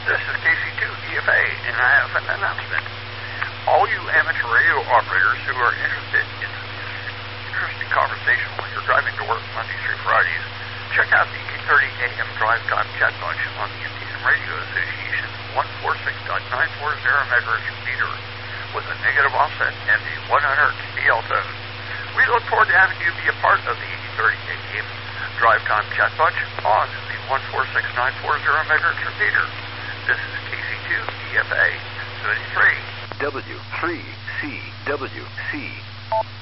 This is KC2DFA, and I have an announcement. All you amateur radio operators who are interested in interesting conversation when you're driving to work Mondays through Fridays, check out the 8:30 a.m. Drive Time Chat Bunch on the Indian Radio Association 146.940 megahertz repeater with a negative offset and a 100 dBl tone. We look forward to having you be a part of the 8:30 a.m. Drive Time Chat Bunch on the 146.940 megahertz repeater. This is KC2DFA 33 W3CWC.